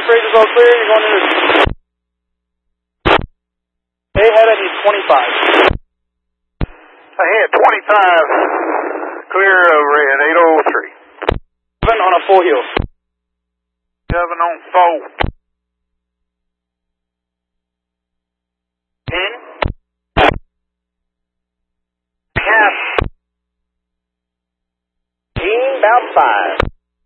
bridge is all clear. You're going to the... Stay ahead, I need 25. I hit 25. Clear red, 803. 7 on a full heel. 7 on 4. 10. Half. 15, about 5.